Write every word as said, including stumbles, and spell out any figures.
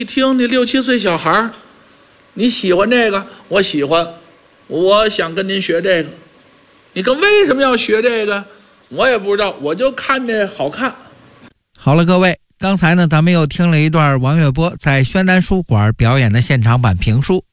一听你六七岁小孩，你喜欢这个，我喜欢，我想跟您学这个。你跟为什么要学这个？我也不知道，我就看这好看。 好了，各位，刚才呢，咱们又听了一段王月波在宣丹书馆表演的现场版评书。